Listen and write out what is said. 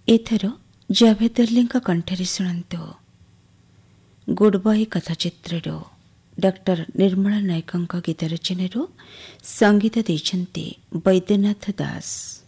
ଏଥର ଜାଭେଦ ଅଲିଙ୍କ କଣ୍ଠରେ ଶୁଣନ୍ତୁ ଗୁଡ୍ ବୟ କଥାଚିତ୍ରରୁ ଡକ୍ଟର ନିର୍ମଳା ନାୟକଙ୍କ ଗୀତ ରଚନାରୁ ସଙ୍ଗୀତ ଦେଇଛନ୍ତି ବୈଦ୍ୟନାଥ ଦାସ।